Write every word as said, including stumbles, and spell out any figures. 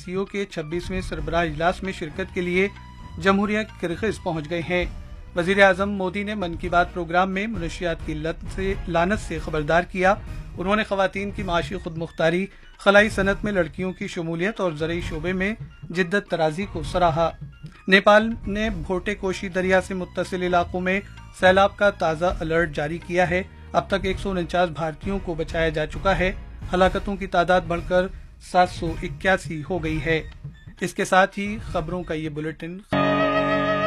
ओवैसी के छब्बीसवें सरबराह इजलास में शिरकत के लिए जमहूरिया किर्गिज पहुंच गए हैं। वजीर आजम मोदी ने मन की बात प्रोग्राम में मनशियात की लत से लानत से खबरदार किया। उन्होंने खवातीन की माशी खुद मुख्तारी, खलाई सनत में लड़कियों की शमूलियत और ज़रई शोबे में जिद्दत तराजी को सराहा। नेपाल ने भोटे कोशी दरिया से मुत्तसिल इलाकों में सैलाब का ताज़ा अलर्ट जारी किया है। अब तक एक सौ उनचास भारतीयों को बचाया जा चुका है। हलाकतों की तादाद बढ़कर सात सौ इक्यासी हो गई है। इसके साथ ही खबरों का ये बुलेटिन